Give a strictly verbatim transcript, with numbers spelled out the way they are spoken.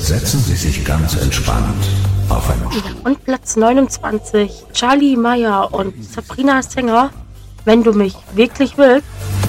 Setzen Sie sich ganz entspannt auf einen Stuhl. Und Platz neunundzwanzig, Charlie Meyer und Sabrina Sänger, Wenn du mich wirklich willst.